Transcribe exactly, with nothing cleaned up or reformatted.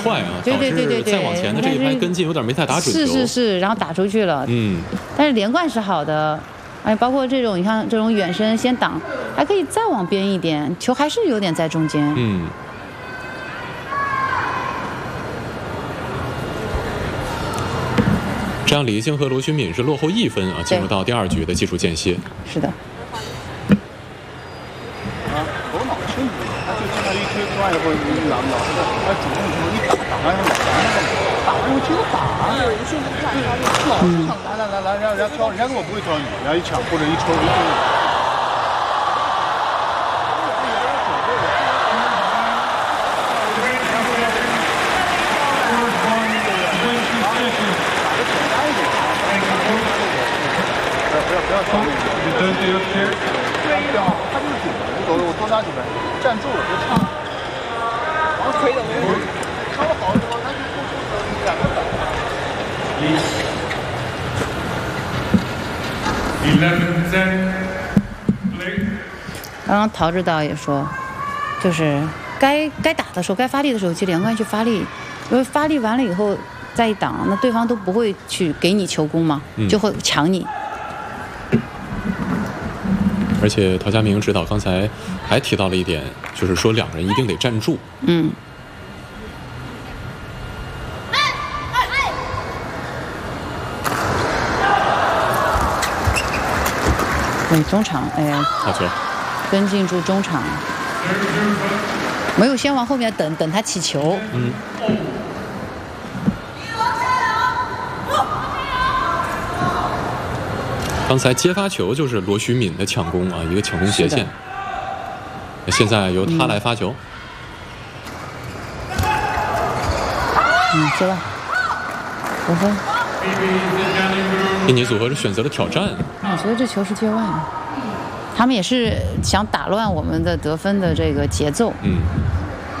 快啊， 对对对对对， 再往前的这一拍跟进有点没太打准。 是是是，然后打出去了。 嗯， 但是连贯是好的，哎，包括这种你看这种远身先挡，还可以再往边一点，球还是有点在中间。 嗯。这样李易兴和罗勋敏是落后一分啊，进入到第二局的技术间歇。 是的。 头脑清楚，他就经常一推出来以后，你老老是他主动说你打打完老打那个打完以后接着打，对，一瞬间看他老是想来来来来，让人家挑，人家根本不会挑你，人家一抢或者一抽一抽。不要不要冲！你真是有天，对呀，他就是顶，我走了，我多拿几分，站住了，别唱。然后推的没有，稍微好一点，他就不出手，两个板。 刚刚陶指导也说，就是该该打的时候，该发力的时候，去连贯去发力，因为发力完了以后再一挡，那对方都不会去给你球攻嘛，就会抢你。 而且陶家明指导刚才还提到了一点，就是说两人一定得站住。 嗯。对，中场，哎呀， 好球， 跟进住中场，没有先往后面等等他起球。 嗯。刚才接发球就是罗勋敏的抢攻啊，一个抢攻斜线。现在由他来发球。 嗯，接吧，得分。 印尼组合是选择了挑战。 我觉得这球是界外的，他们也是想打乱我们的得分的这个节奏。 嗯。